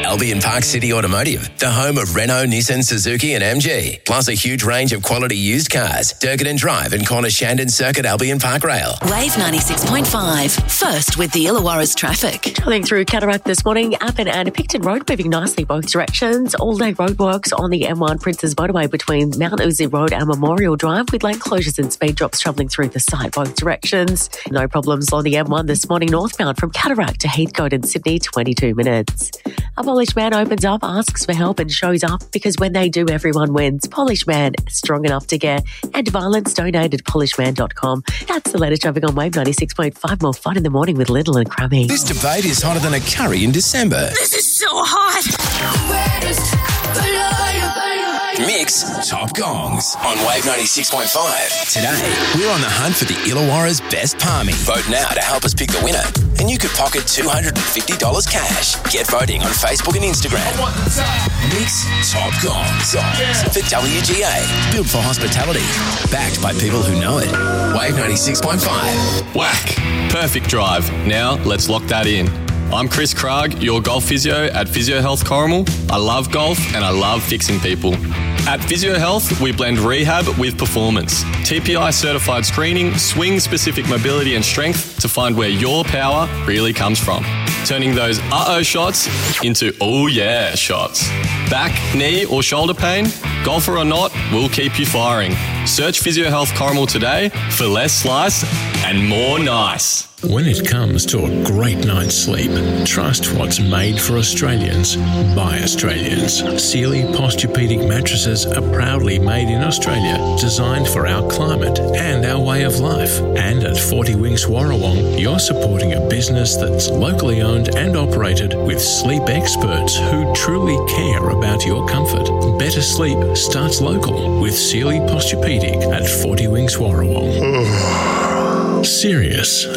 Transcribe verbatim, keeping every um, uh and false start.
Albion Park City Automotive, the home of Renault, Nissan, Suzuki and M G. Plus a huge range of quality used cars. Durkin Drive and Corner Shandon Circuit Albion Park Rail. Wave ninety-six point five. First with the Illawarra's traffic. Travelling through Cataract this morning, Appin and Picton Road moving nicely both directions. All-day roadworks on the M one Princes Motorway between Mount Uzi Road and Memorial Drive with lane closures and speed drops travelling through the site both directions. No problems on the M one this morning northbound from Cataract to Heathcote in Sydney, twenty-two minutes. A Polish man opens up, asks for help and shows up because when they do, everyone wins. Polish man, strong enough to care. And violence donated polish man dot com. That's the latest traffic on Wave ninety-six point five. More fun in the morning with Little and Crummy. This debate is hotter than a curry in December. This is so hot. Mix Top Gongs on Wave ninety-six point five. Today, we're on the hunt for the Illawarra's best palmy. Vote now to help us pick the winner, and you could pocket two hundred fifty dollars cash. Get voting on Facebook and Instagram. Mix Top Gongs for W G A. Built for hospitality. Backed by people who know it. Wave ninety-six point five. Whack. Perfect drive. Now, let's lock that in. I'm Chris Krug, your golf physio at Physio Health Corrimal. I love golf and I love fixing people. At Physio Health, we blend rehab with performance. T P I certified screening, swing-specific mobility and strength to find where your power really comes from. Turning those uh-oh shots into oh yeah shots. Back, knee or shoulder pain? Golfer or not, we'll keep you firing. Search Physio Health Corrimal today for less slice and more nice. When it comes to a great night's sleep, trust what's made for Australians by Australians. Sealy Posturepedic mattresses are proudly made in Australia, designed for our climate and our way of life. And at forty Winks Warrawong, you're supporting a business that's locally owned and operated with sleep experts who truly care about your comfort. Better sleep starts local with Sealy Posturepedic at forty Winks Warrawong. Serious